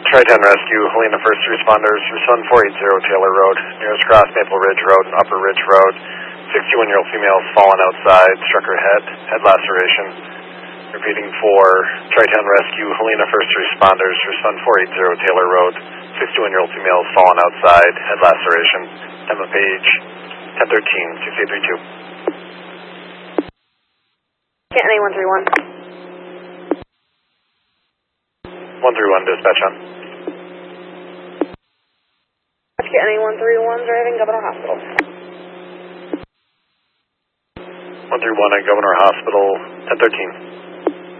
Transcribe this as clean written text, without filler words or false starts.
Tri-10 Rescue, Helena First Responders, respond 480 Taylor Road, nearest cross Maple Ridge Road and Upper Ridge Road. 61-year-old female has fallen outside, struck her head laceration. Repeating for Tri-10 Rescue, Helena First Responders, respond 480 Taylor Road. 61-year-old female has fallen outside, head laceration. Emma Page, 1013, 6832. Kent 131. 131, dispatch on. Kent 131, driving Governor Hospital. 131 at Governor Hospital, 1013.